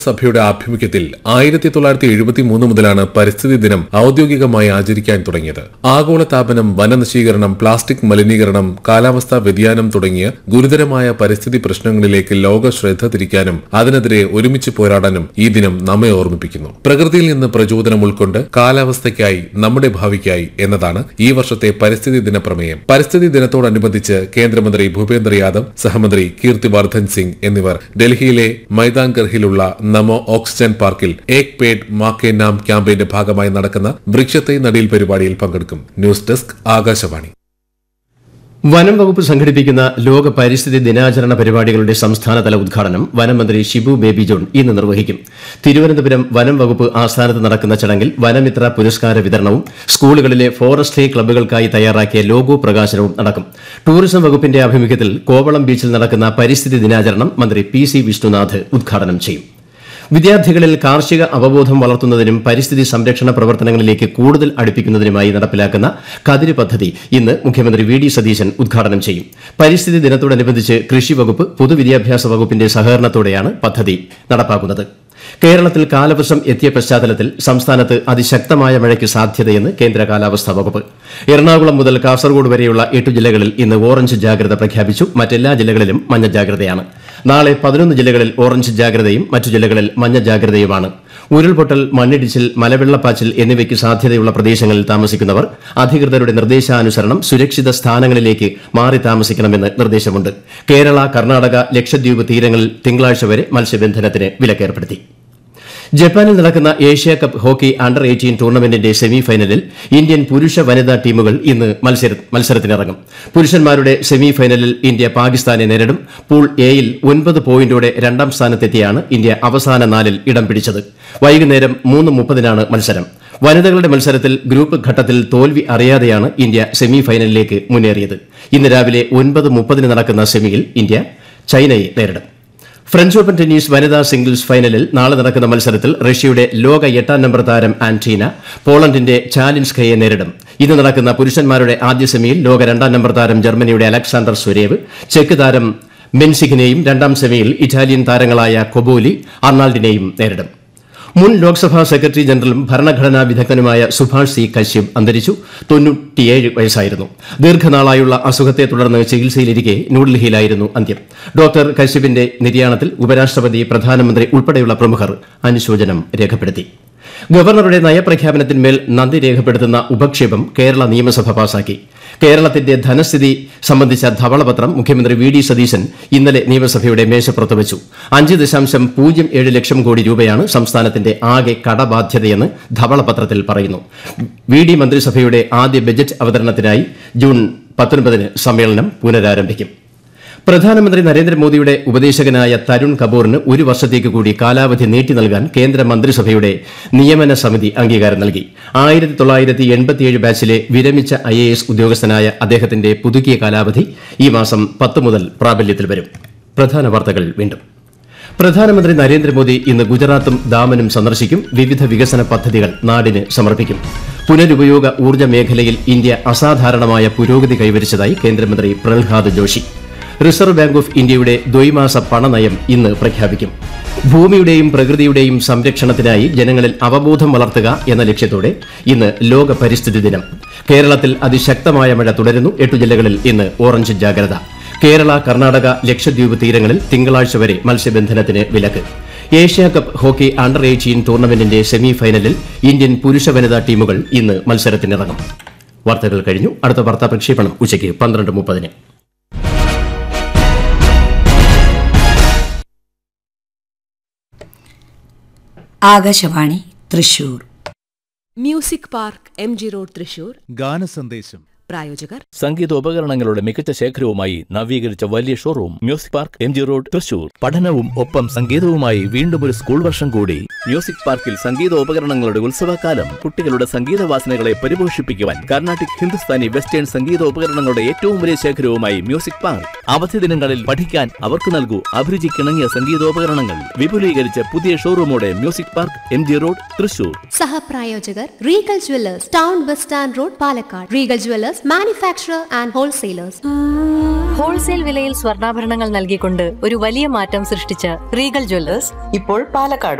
സഭയുടെ ആഭിമുഖ്യത്തിൽ 1973 മുതലാണ് പരിസ്ഥിതി ദിനം ഔദ്യോഗികമായി ആചരിക്കാൻ തുടങ്ങിയത്. ആഗോളതാപനം, വനനശീകരണം, പ്ലാസ്റ്റിക് മലിനീകരണം, കാലാവസ്ഥാ വ്യതിയാനം തുടങ്ങിയ ഗുരുതരമായ പരിസ്ഥിതി പ്രശ്നങ്ങളിലേക്ക് ലോക ശ്രദ്ധ തിരിക്കാനും അതിനെതിരെ ഒരുമിച്ച് പോരാടാനും ഈ ദിനം നമ്മെ ഓർമ്മിപ്പിക്കുന്നു. പ്രകൃതിയിൽ നിന്ന് പ്രചോദനം ഉൾക്കൊണ്ട് കാലാവസ്ഥയ്ക്കായി, നമ്മുടെ ഭാവിക്കായി എന്നതാണ് ഈ വർഷത്തെ പരിസ്ഥിതി ദിന പ്രമേയം. പരിസ്ഥിതി ദിനത്തോടനുബന്ധിച്ച് കേന്ദ്രമന്ത്രി ഭൂപേന്ദ്ര യാദവ്, സഹമന്ത്രി കീർത്തിവർദ്ധൻ സിംഗ് എന്നിവർ ഡൽഹിയിലെ മൈതാൻഗർഹിലുള്ള നമോ ഓക്സിജൻ പാർക്കിൽ ഏക് പേഡ് മാ കെ നാം ക്യാമ്പയിന്റെ ഭാഗമായി നടക്കുന്ന വൃക്ഷത്തൈ നടീൽ പരിപാടിയിൽ പങ്കെടുക്കും. News desk, Akashvani. വനം വകുപ്പ് സംഘടിപ്പിക്കുന്ന ലോക പരിസ്ഥിതി ദിനാചരണ പരിപാടികളുടെ സംസ്ഥാനതല ഉദ്ഘാടനം വനമന്ത്രി ഷിബു ബേബി ജോൺ ഇന്ന് നിർവഹിക്കും. തിരുവനന്തപുരം വനം വകുപ്പ് ആസ്ഥാനത്ത് നടക്കുന്ന ചടങ്ങിൽ വനമിത്ര പുരസ്കാര വിതരണവും സ്കൂളുകളിലെ ഫോറസ്ട്രി ക്ലബ്ബുകൾക്കായി തയ്യാറാക്കിയ ലോഗോ പ്രകാശനവും നടക്കും. ടൂറിസം വകുപ്പിന്റെ ആഭിമുഖ്യത്തിൽ കോവളം ബീച്ചിൽ നടക്കുന്ന പരിസ്ഥിതി ദിനാചരണം മന്ത്രി പി സി വിഷ്ണുനാഥ് ഉദ്ഘാടനം ചെയ്യും. വിദ്യാർത്ഥികളിൽ കാർഷിക അവബോധം വളർത്തുന്നതിനും പരിസ്ഥിതി സംരക്ഷണ പ്രവർത്തനങ്ങളിലേക്ക് കൂടുതൽ അടുപ്പിക്കുന്നതിനുമായി നടപ്പിലാക്കുന്ന കതിര് പദ്ധതി ഇന്ന് മുഖ്യമന്ത്രി വി ഡി സതീശൻ ഉദ്ഘാടനം ചെയ്യും. പരിസ്ഥിതി ദിനത്തോടനുബന്ധിച്ച് കൃഷി വകുപ്പ്, പൊതുവിദ്യാഭ്യാസ വകുപ്പിന്റെ സഹകരണത്തോടെയാണ് പദ്ധതി നടപ്പാക്കുന്നത്. കേരളത്തിൽ കാലവർഷം എത്തിയ പശ്ചാത്തലത്തിൽ സംസ്ഥാനത്ത് അതിശക്തമായ മഴയ്ക്ക് സാധ്യതയെന്ന് കേന്ദ്ര കാലാവസ്ഥാ വകുപ്പ്. എറണാകുളം മുതൽ കാസർഗോഡ് വരെയുള്ള 8 ജില്ലകളിൽ ഇന്ന് ഓറഞ്ച് ജാഗ്രത പ്രഖ്യാപിച്ചു. മറ്റെല്ലാ ജില്ലകളിലും മഞ്ഞ ജാഗ്രതയാണ്. നാളെ 11 ജില്ലകളിൽ ഓറഞ്ച് ജാഗ്രതയും മറ്റു ജില്ലകളിൽ മഞ്ഞ ജാഗ്രതയുമാണ്. ഉരുൾപൊട്ടൽ, മണ്ണിടിച്ചിൽ, മലവെള്ളപ്പാച്ചിൽ എന്നിവയ്ക്ക് സാധ്യതയുള്ള പ്രദേശങ്ങളിൽ താമസിക്കുന്നവർ അധികൃതരുടെ നിർദ്ദേശാനുസരണം സുരക്ഷിത സ്ഥാനങ്ങളിലേക്ക് മാറി താമസിക്കണമെന്ന് നിർദ്ദേശമുണ്ട്. കേരള, കർണാടക, ലക്ഷദ്വീപ് തീരങ്ങളിൽ തിങ്കളാഴ്ച വരെ മത്സ്യബന്ധനത്തിന് വിലക്കേർപ്പെടുത്തി. ജപ്പാനിൽ നടക്കുന്ന Asia cup hockey under 18 ടൂർണമെന്റിന്റെ semi ഫൈനലിൽ ഇന്ത്യൻ പുരുഷ, വനിതാ ടീമുകൾ ഇന്ന് മത്സരത്തിനിറങ്ങും. പുരുഷന്മാരുടെ സെമി ഫൈനലിൽ ഇന്ത്യ പാകിസ്ഥാനെ നേരിടും. പൂൾ എയിൽ 9 പോയിന്റോടെ രണ്ടാം സ്ഥാനത്തെത്തിയാണ് ഇന്ത്യ അവസാന 4-ൽ ഇടം പിടിച്ചത്. വൈകുന്നേരം 3:30-നാണ് മത്സരം. വനിതകളുടെ മത്സരത്തിൽ ഗ്രൂപ്പ് ഘട്ടത്തിൽ തോൽവി അറിയാതെയാണ് ഇന്ത്യ സെമി ഫൈനലിലേക്ക് മുന്നേറിയത്. ഇന്ന് രാവിലെ 9:30-ന് നടക്കുന്ന സെമിയിൽ ഇന്ത്യ ചൈനയെ നേരിടും. ഫ്രഞ്ച് ഓപ്പൺ ടെന്നീസ് വനിതാ സിംഗിൾസ് ഫൈനലിൽ നാളെ നടക്കുന്ന മത്സരത്തിൽ റഷ്യയുടെ ലോക 8ാം നമ്പർ താരം ആന്റീന പോളണ്ടിന്റെ ചാലിൻസ്കയെ നേരിടും. ഇന്ന് നടക്കുന്ന പുരുഷന്മാരുടെ ആദ്യ സെമിയിൽ ലോക 2ാം നമ്പർ താരം ജർമ്മനിയുടെ അലക്സാണ്ടർ സ്വരേവ് ചെക്ക് താരം മെൻസിഖിനെയും, 2ാം സെമിയിൽ ഇറ്റാലിയൻ താരങ്ങളായ കൊബോലി, അർണാൾഡിനെയും നേരിടും. മുൻ ലോക്സഭാ സെക്രട്ടറി ജനറലും ഭരണഘടനാ വിദഗ്ധനുമായ സുഭാഷ് സി കശ്യപ് അന്തരിച്ചു. 97 വയസ്സായിരുന്നു. ദീർഘനാളായുള്ള അസുഖത്തെ തുടർന്ന് ചികിത്സയിലിരിക്കെ ന്യൂഡൽഹിയിലായിരുന്നു അന്ത്യം. ഡോക്ടർ കശ്യപിന്റെ നിര്യാണത്തിൽ ഉപരാഷ്ട്രപതി, പ്രധാനമന്ത്രി ഉൾപ്പെടെയുള്ള പ്രമുഖർ അനുശോചനം രേഖപ്പെടുത്തി. ഗവർണറുടെ നയപ്രഖ്യാപനത്തിന്മേൽ നന്ദി രേഖപ്പെടുത്തുന്ന ഉപക്ഷേപം കേരള നിയമസഭ പാസാക്കി. കേരളത്തിന്റെ ധനസ്ഥിതി സംബന്ധിച്ച ധവളപത്രം മുഖ്യമന്ത്രി വി ഡി സതീശൻ ഇന്നലെ നിയമസഭയുടെ മേശപ്പുറത്ത് വെച്ചു. 5.07 ലക്ഷം കോടി രൂപയാണ് സംസ്ഥാനത്തിന്റെ ആകെ കടബാധ്യതയെന്ന് ധവളപത്രത്തിൽ പറയുന്നു. വി ഡി മന്ത്രിസഭയുടെ ആദ്യ ബജറ്റ് അവതരണത്തിനായി ജൂൺ 19-ന് സമ്മേളനം പുനരാരംഭിക്കും. പ്രധാനമന്ത്രി നരേന്ദ്രമോദിയുടെ ഉപദേശകനായ തരുൺ കപൂറിന് 1 വർഷത്തേക്ക് കൂടി കാലാവധി നീട്ടി നൽകാൻ കേന്ദ്ര മന്ത്രിസഭയുടെ നിയമന സമിതി അംഗീകാരം നൽകി. 1987 ബാച്ചിലെ വിരമിച്ച IAS ഉദ്യോഗസ്ഥനായ അദ്ദേഹത്തിന്റെ പുതുക്കിയ കാലാവധി ഈ മാസം 10 മുതൽ പ്രാബല്യത്തിൽ വരും. പ്രധാന വാർത്തകൾ വീണ്ടും. പ്രധാനമന്ത്രി നരേന്ദ്രമോദി ഇന്ന് ഗുജറാത്തും ദാമനും സന്ദർശിക്കും. വിവിധ വികസന പദ്ധതികൾ നാടിന് സമർപ്പിക്കും. പുനരുപയോഗ ഊർജ്ജ മേഖലയിൽ ഇന്ത്യ അസാധാരണമായ പുരോഗതി കൈവരിച്ചതായി കേന്ദ്രമന്ത്രി Prahlad Joshi. Reserve bank of ഇന്ത്യയുടെ ദ്വൈമാസ പണനയം ഇന്ന് പ്രഖ്യാപിക്കും. ഭൂമിയുടെയും പ്രകൃതിയുടെയും സംരക്ഷണത്തിനായി ജനങ്ങളിൽ അവബോധം വളർത്തുക എന്ന ലക്ഷ്യത്തോടെ ഇന്ന് ലോക പരിസ്ഥിതി ദിനം. കേരളത്തിൽ അതിശക്തമായ മഴ തുടരുന്നു. 8 ജില്ലകളിൽ ഇന്ന് ഓറഞ്ച് ജാഗ്രത. കേരള, കർണാടക, ലക്ഷദ്വീപ് തീരങ്ങളിൽ തിങ്കളാഴ്ച വരെ മത്സ്യബന്ധനത്തിന് വിലക്ക്. Asia cup hockey under 18 ടൂർണമെന്റിന്റെ semi ഫൈനലിൽ ഇന്ത്യൻ പുരുഷ, വനിതാ ടീമുകൾ ഇന്ന് മത്സരത്തിനിറങ്ങും. വാർത്തകൾ കഴിഞ്ഞു. അടുത്ത വാർത്താ പ്രക്ഷേപണം ഉച്ചയ്ക്ക് 12:30-ന്. Akashvani Thrissur. Music park MG road Thrissur. ഗാനസന്ദേശം. പ്രായോജകർ സംഗീതോപകരണങ്ങളുടെ മികച്ച ശേഖരവുമായി നവീകരിച്ച വലിയ showroom music park MG road Thrissur. പഠനവും ഒപ്പം സംഗീതവുമായി വീണ്ടും ഒരു സ്കൂൾ വർഷം കൂടി. മ്യൂസിക് പാർക്കിൽ സംഗീതോപകരണങ്ങളുടെ ഉത്സവകാലം. കുട്ടികളുടെ സംഗീത വാസനകളെ പരിപോഷിപ്പിക്കുവാൻ കർണാട്ടിക്, ഹിന്ദുസ്ഥാനി, വെസ്റ്റേൺ സംഗീതോപകരണങ്ങളുടെ ഏറ്റവും വലിയ ശേഖരവുമായി മ്യൂസിക് പാർക്ക്. അവധി ദിനങ്ങളിൽ പഠിക്കാൻ അവർക്ക് നൽകൂ അഭിരുചിക്കിണങ്ങിയ സംഗീതോപകരണങ്ങൾ. വിപുലീകരിച്ച പുതിയ ഷോറൂമോടെ music park MG road Thrissur. സഹപ്രായോജകർ Regal jewellers, town bus stand road, Palakkad. Regal jewellers, manufacturer and wholesalers. Wholesale വിലയിൽ സ്വർണ്ണാഭരണങ്ങൾ നൽകിക്കൊണ്ട് ഒരു വലിയ മാറ്റം സൃഷ്ടിച്ച റീഗൽ ജ്വല്ലേഴ്സ് ഇപ്പോൾ പാലക്കാട്.